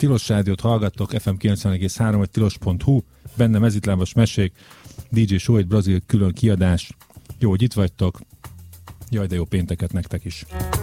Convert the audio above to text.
Tilos Rádiót hallgattok, FM 90,3 vagy tilos.hu, benne mezitlábas mesék, DJ Show, egy brazil külön kiadás. Jó, hogy itt vagytok. Jaj, de jó pénteket nektek is.